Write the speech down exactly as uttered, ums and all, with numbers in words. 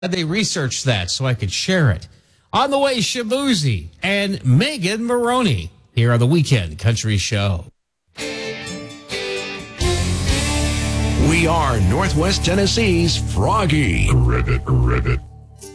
They researched that so I could share it. On the way, Shabuzi and Megan Maroney here on the Weekend Country Show. We are Northwest Tennessee's Froggy. Ribbit, ribbit.